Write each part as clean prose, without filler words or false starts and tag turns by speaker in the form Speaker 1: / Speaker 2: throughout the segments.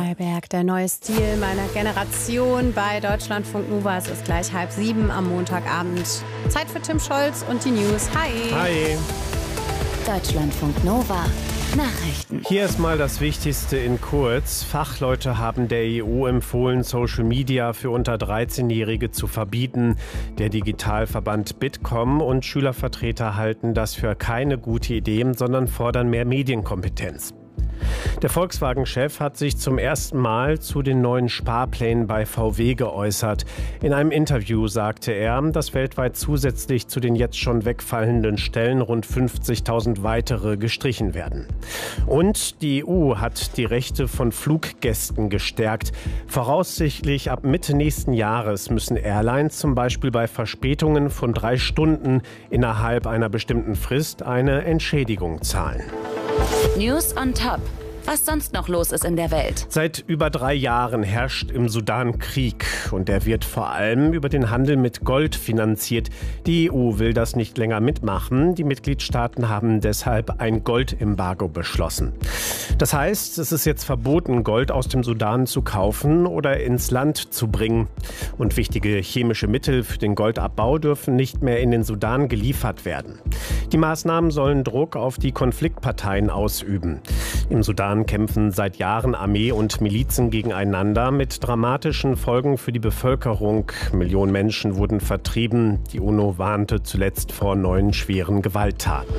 Speaker 1: Freiberg, der neue Stil meiner Generation bei Deutschlandfunk Nova. Es ist gleich 6:30 am Montagabend. Zeit für Tim Scholz und die News. Hi.
Speaker 2: Hi.
Speaker 3: Deutschlandfunk Nova. Nachrichten.
Speaker 2: Hier ist mal das Wichtigste in kurz. Fachleute haben der EU empfohlen, Social Media für unter 13-Jährige zu verbieten. Der Digitalverband Bitkom und Schülervertreter halten das für keine gute Idee, sondern fordern mehr Medienkompetenz. Der Volkswagen-Chef hat sich zum ersten Mal zu den neuen Sparplänen bei VW geäußert. In einem Interview sagte er, dass weltweit zusätzlich zu den jetzt schon wegfallenden Stellen rund 50.000 weitere gestrichen werden. Und die EU hat die Rechte von Fluggästen gestärkt. Voraussichtlich ab Mitte nächsten Jahres müssen Airlines zum Beispiel bei Verspätungen von 3 Stunden innerhalb einer bestimmten Frist eine Entschädigung zahlen.
Speaker 3: News on top. Was sonst noch los ist in der Welt.
Speaker 2: Seit über 3 Jahren herrscht im Sudan Krieg und er wird vor allem über den Handel mit Gold finanziert. Die EU will das nicht länger mitmachen. Die Mitgliedstaaten haben deshalb ein Goldembargo beschlossen. Das heißt, es ist jetzt verboten, Gold aus dem Sudan zu kaufen oder ins Land zu bringen. Und wichtige chemische Mittel für den Goldabbau dürfen nicht mehr in den Sudan geliefert werden. Die Maßnahmen sollen Druck auf die Konfliktparteien ausüben. Im Sudan kämpfen seit Jahren Armee und Milizen gegeneinander mit dramatischen Folgen für die Bevölkerung. Millionen Menschen wurden vertrieben. Die UNO warnte zuletzt vor neuen schweren Gewalttaten.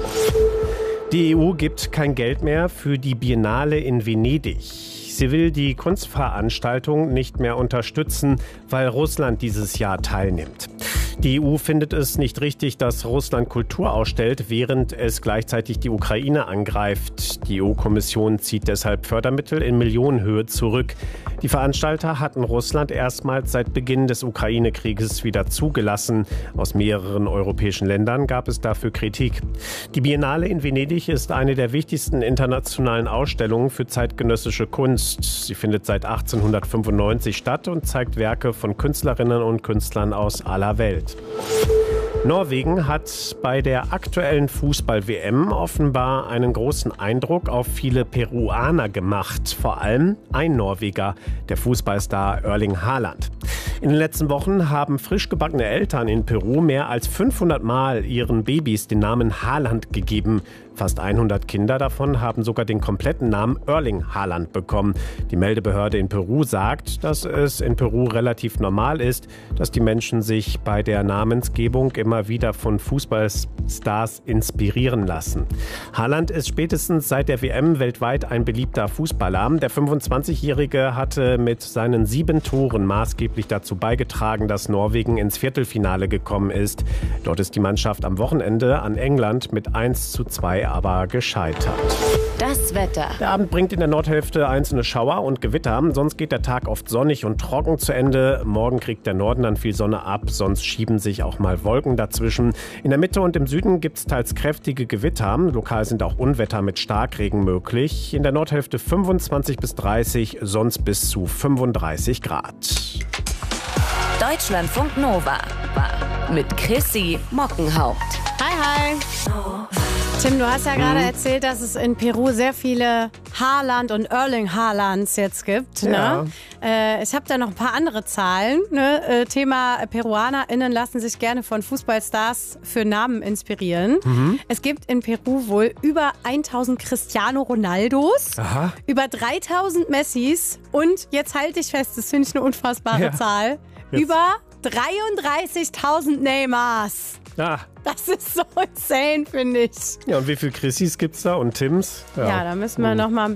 Speaker 2: Die EU gibt kein Geld mehr für die Biennale in Venedig. Sie will die Kunstveranstaltung nicht mehr unterstützen, weil Russland dieses Jahr teilnimmt. Die EU findet es nicht richtig, dass Russland Kultur ausstellt, während es gleichzeitig die Ukraine angreift. Die EU-Kommission zieht deshalb Fördermittel in Millionenhöhe zurück. Die Veranstalter hatten Russland erstmals seit Beginn des Ukraine-Krieges wieder zugelassen. Aus mehreren europäischen Ländern gab es dafür Kritik. Die Biennale in Venedig ist eine der wichtigsten internationalen Ausstellungen für zeitgenössische Kunst. Sie findet seit 1895 statt und zeigt Werke von Künstlerinnen und Künstlern aus aller Welt. Norwegen hat bei der aktuellen Fußball-WM offenbar einen großen Eindruck auf viele Peruaner gemacht. Vor allem ein Norweger, der Fußballstar Erling Haaland. In den letzten Wochen haben frisch gebackene Eltern in Peru mehr als 500 Mal ihren Babys den Namen Haaland gegeben. Fast 100 Kinder davon haben sogar den kompletten Namen Erling Haaland bekommen. Die Meldebehörde in Peru sagt, dass es in Peru relativ normal ist, dass die Menschen sich bei der Namensgebung immer wieder von Fußballstars inspirieren lassen. Haaland ist spätestens seit der WM weltweit ein beliebter Fußballer. Der 25-Jährige hatte mit seinen 7 Toren maßgeblich dazu beigetragen, dass Norwegen ins Viertelfinale gekommen ist. Dort ist die Mannschaft am Wochenende an England mit 1:2 aber gescheitert.
Speaker 3: Das Wetter.
Speaker 2: Der Abend bringt in der Nordhälfte einzelne Schauer und Gewitter. Sonst geht der Tag oft sonnig und trocken zu Ende. Morgen kriegt der Norden dann viel Sonne ab, sonst schieben sich auch mal Wolken dazwischen. In der Mitte und im Süden gibt es teils kräftige Gewitter. Lokal sind auch Unwetter mit Starkregen möglich. In der Nordhälfte 25 bis 30, sonst bis zu 35 Grad.
Speaker 3: Deutschlandfunk Nova mit Chrissy Mockenhaupt.
Speaker 1: Hi, hi. Tim, du hast ja gerade erzählt, dass es in Peru sehr viele Haaland und Erling Haalands jetzt gibt.
Speaker 2: Ja.
Speaker 1: Ne? Ich habe da noch ein paar andere Zahlen. Ne? Thema PeruanerInnen lassen sich gerne von Fußballstars für Namen inspirieren. Es gibt in Peru wohl über 1000 Cristiano Ronaldos, über 3000 Messis und jetzt halte ich fest, das finde ich eine unfassbare Zahl, über 33.000 Neymars. Das ist so insane, finde ich.
Speaker 2: Ja, und wie viele Chrissys gibt's da und Tims?
Speaker 1: Ja, da müssen wir noch mal